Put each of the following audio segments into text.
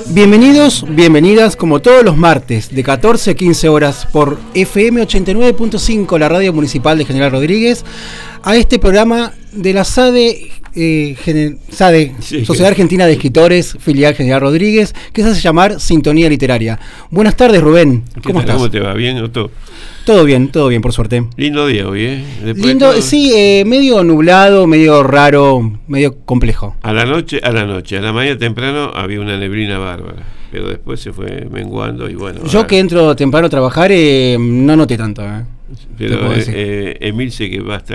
Bienvenidos, bienvenidas como todos los martes de 14 a 15 horas por FM 89.5, la radio municipal de General Rodríguez, a este programa de la SADE, Sociedad Argentina de Escritores, filial General Rodríguez, que se hace llamar Sintonía Literaria. Buenas tardes, Rubén. ¿Cómo estás? ¿Cómo te va? ¿Bien o todo? Todo bien, por suerte. Lindo día hoy, ¿eh? Lindo, sí, medio nublado, medio raro, medio complejo. A la noche, a la mañana temprano había una neblina bárbara, pero después se fue menguando y bueno. Yo que entro temprano a trabajar, no noté tanto. Pero Emil sé que va hasta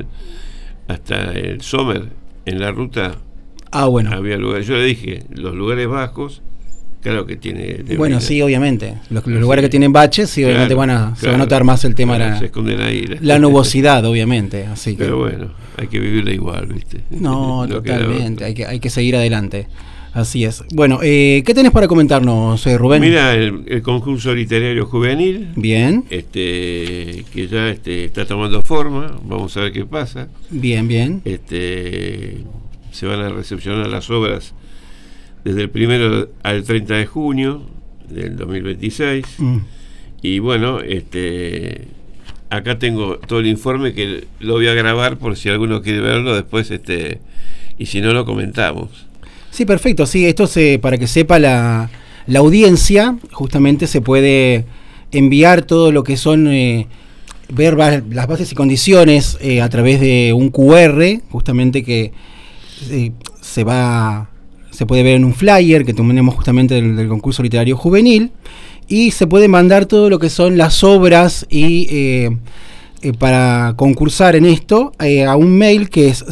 el Sommer, en la ruta. Ah, bueno. Había lugares, yo le dije, los lugares bajos, claro que tiene neblina. Bueno, sí, obviamente. Los lugares que tienen baches, sí, claro, obviamente se va a notar más el tema de se esconden ahí, la nubosidad, obviamente. Así que, pero bueno, hay que vivirla igual, ¿viste? No, totalmente. Hay que seguir adelante. Así es. Bueno, ¿qué tenés para comentarnos, Rubén? Mira, el concurso literario juvenil. Bien. Que ya está tomando forma. Vamos a ver qué pasa. Bien. Se van a recepcionar las obras desde el 1 al 30 de junio del 2026. Y bueno, acá tengo todo el informe que lo voy a grabar por si alguno quiere verlo después, y si no lo comentamos. Sí, perfecto. Sí, esto para que sepa la audiencia, justamente se puede enviar todo lo que son ver las bases y condiciones a través de un QR, justamente que se puede ver en un flyer que tenemos justamente del concurso literario juvenil, y se puede mandar todo lo que son las obras y para concursar en esto a un mail que es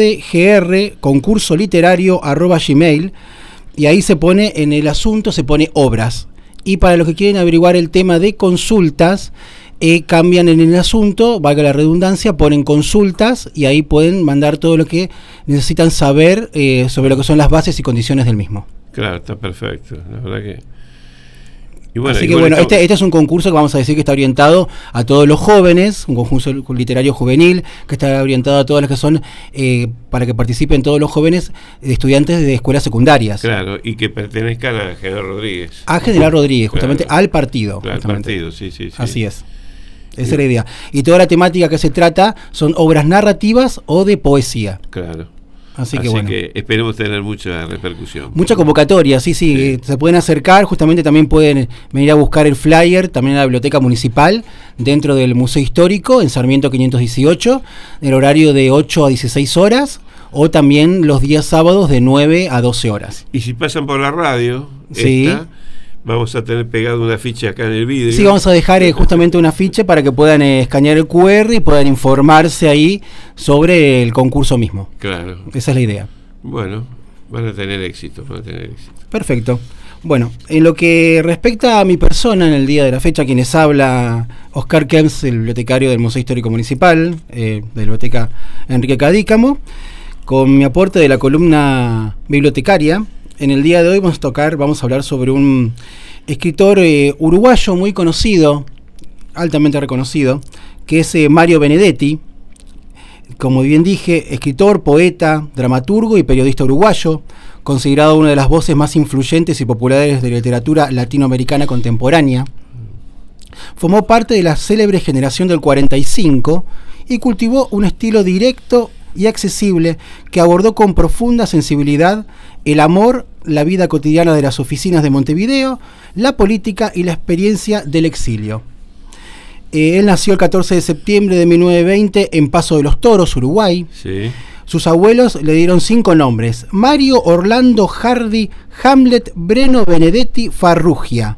sadegr@gmail.com, y ahí se pone en el asunto, se pone obras, y para los que quieren averiguar el tema de consultas, cambian en el asunto, valga la redundancia, ponen consultas y ahí pueden mandar todo lo que necesitan saber sobre lo que son las bases y condiciones del mismo. Claro, está perfecto, la verdad que. Y bueno, así que bueno, este es un concurso que vamos a decir que está orientado a todos los jóvenes, un concurso literario juvenil que está orientado a todas las que son, para que participen todos los jóvenes estudiantes de escuelas secundarias. Claro, y que pertenezcan a General Rodríguez. A General Rodríguez, justamente, claro, al partido. Claro, al partido, sí. Así es. Esa es la idea. Y toda la temática que se trata son obras narrativas o de poesía. Claro. Así que bueno, esperemos tener mucha repercusión. Mucha convocatoria, sí, se pueden acercar, justamente también pueden venir a buscar el flyer, también en la biblioteca municipal, dentro del Museo Histórico, en Sarmiento 518, en el horario de 8 a 16 horas, o también los días sábados de 9 a 12 horas. Y si pasan por la radio, sí, vamos a tener pegado una ficha acá en el vídeo. Sí, vamos a dejar justamente una ficha para que puedan escanear el QR y puedan informarse ahí sobre el concurso mismo. Claro. Esa es la idea. Bueno, van a tener éxito. Perfecto. Bueno, en lo que respecta a mi persona en el día de la fecha, quienes habla Oscar Kempf, el bibliotecario del Museo Histórico Municipal, de la Biblioteca Enrique Cadícamo, con mi aporte de la columna bibliotecaria. En el día de hoy vamos a hablar sobre un escritor uruguayo muy conocido, altamente reconocido, que es Mario Benedetti. Como bien dije, escritor, poeta, dramaturgo y periodista uruguayo, considerado una de las voces más influyentes y populares de la literatura latinoamericana contemporánea. Formó parte de la célebre generación del 45 y cultivó un estilo directo y accesible que abordó con profunda sensibilidad el amor, la vida cotidiana de las oficinas de Montevideo, la política y la experiencia del exilio. Él nació el 14 de septiembre de 1920 en Paso de los Toros, Uruguay. Sí. Sus abuelos le dieron 5 nombres: Mario, Orlando, Hardy, Hamlet, Breno, Benedetti, Farrugia.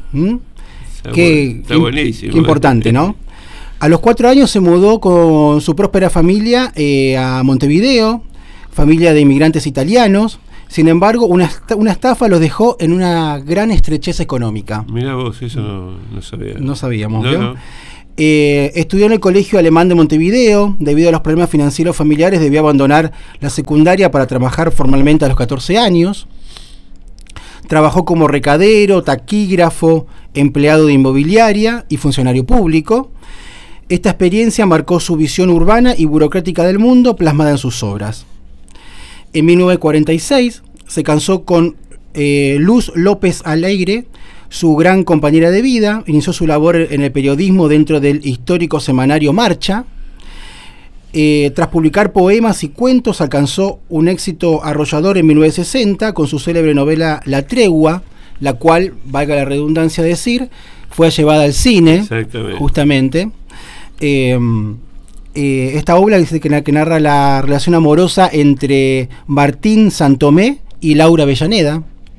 Está buenísimo. Qué importante, ¿no? A los 4 años se mudó con su próspera familia a Montevideo, familia de inmigrantes italianos. Sin embargo, una estafa los dejó en una gran estrechez económica. Mirá vos, eso no sabía. No sabíamos, no. Estudió en el Colegio Alemán de Montevideo. Debido a los problemas financieros familiares, debió abandonar la secundaria para trabajar formalmente a los 14 años. Trabajó como recadero, taquígrafo, empleado de inmobiliaria y funcionario público. Esta experiencia marcó su visión urbana y burocrática del mundo, plasmada en sus obras. En 1946 se casó con Luz López Alegre, su gran compañera de vida, inició su labor en el periodismo dentro del histórico semanario Marcha. Tras publicar poemas y cuentos, alcanzó un éxito arrollador en 1960 con su célebre novela La Tregua, la cual, valga la redundancia decir, fue llevada al cine, justamente. Esta obra dice que narra la relación amorosa entre Martín Santomé y Laura Avellaneda.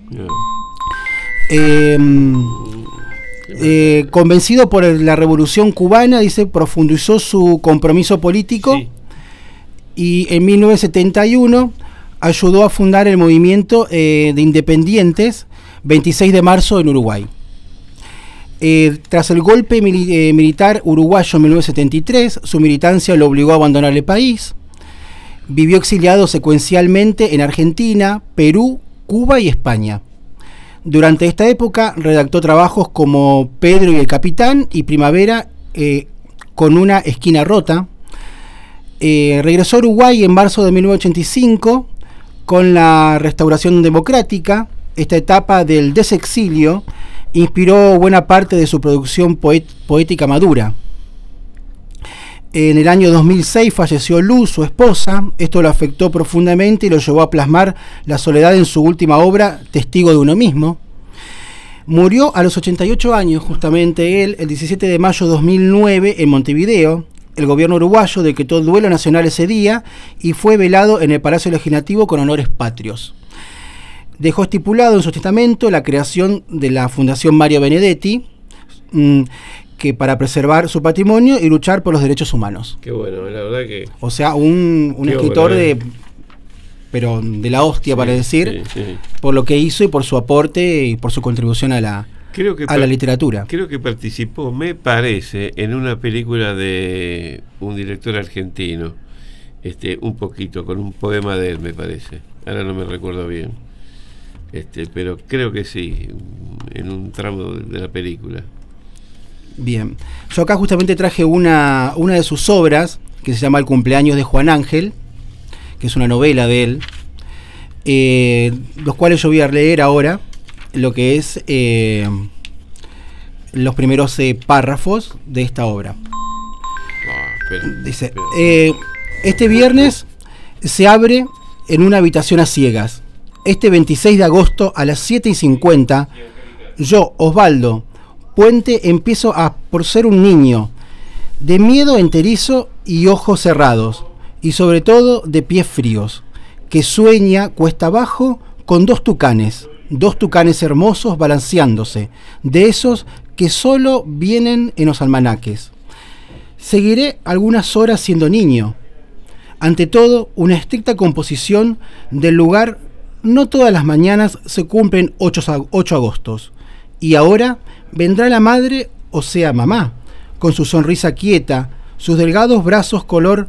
Convencido por la Revolución Cubana, dice, profundizó su compromiso político, sí, y en 1971 ayudó a fundar el movimiento de independientes 26 de marzo en Uruguay. Tras el golpe militar uruguayo en 1973, su militancia lo obligó a abandonar el país. Vivió exiliado secuencialmente en Argentina, Perú, Cuba y España. Durante esta época redactó trabajos como Pedro y el Capitán y Primavera con una esquina rota. Regresó a Uruguay en marzo de 1985 con la Restauración Democrática. Esta etapa del desexilio inspiró buena parte de su producción poética madura. En el año 2006 falleció Luz, su esposa. Esto lo afectó profundamente y lo llevó a plasmar la soledad en su última obra, Testigo de uno mismo. Murió a los 88 años, justamente él, el 17 de mayo de 2009 en Montevideo. El gobierno uruguayo decretó duelo nacional ese día y fue velado en el Palacio Legislativo con honores patrios. Dejó estipulado en su testamento la creación de la Fundación Mario Benedetti, que para preservar su patrimonio y luchar por los derechos humanos. Qué bueno, la verdad que... O sea, un escritor pero de la hostia, sí, para decir, sí, sí, por lo que hizo y por su aporte y por su contribución a la literatura. Creo que participó, me parece, en una película de un director argentino, un poquito, con un poema de él, me parece. Ahora no me recuerdo bien. Pero creo que sí, en un tramo de la película. Bien, yo acá justamente traje una de sus obras que se llama El cumpleaños de Juan Ángel, que es una novela de él, los cuales yo voy a leer ahora lo que es los primeros párrafos de esta obra. Dice, este viernes se abre en una habitación a ciegas. Este 26 de agosto a las 7:50, yo, Osvaldo Puente, empiezo por ser un niño, de miedo enterizo y ojos cerrados, y sobre todo de pies fríos, que sueña cuesta abajo con dos tucanes hermosos balanceándose, de esos que solo vienen en los almanaques. Seguiré algunas horas siendo niño. Ante todo, una estricta composición del lugar. No todas las mañanas se cumplen 8 agostos. Y ahora vendrá la madre, o sea mamá, con su sonrisa quieta, sus delgados brazos color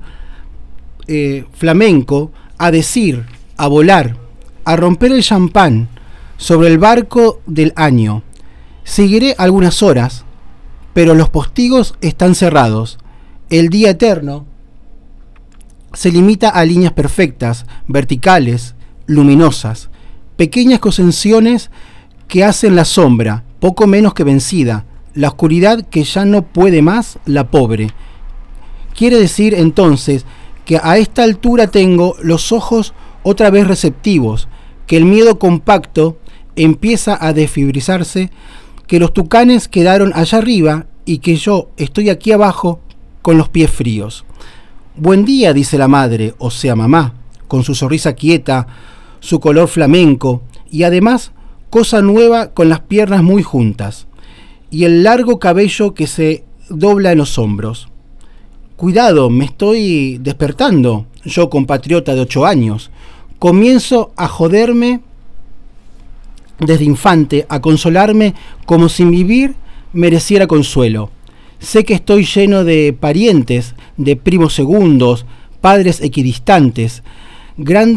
flamenco, a decir, a volar, a romper el champán sobre el barco del año. Seguiré algunas horas, pero los postigos están cerrados. El día eterno se limita a líneas perfectas, verticales, luminosas, pequeñas concesiones que hacen la sombra, poco menos que vencida, la oscuridad que ya no puede más, la pobre. Quiere decir entonces que a esta altura tengo los ojos otra vez receptivos, que el miedo compacto empieza a desfibrizarse, que los tucanes quedaron allá arriba y que yo estoy aquí abajo con los pies fríos. Buen día, dice la madre, o sea mamá, con su sonrisa quieta, su color flamenco y además cosa nueva con las piernas muy juntas y el largo cabello que se dobla en los hombros. Cuidado, me estoy despertando, yo compatriota de 8 años. Comienzo a joderme desde infante, a consolarme como si vivir mereciera consuelo. Sé que estoy lleno de parientes, de primos segundos, padres equidistantes, grandes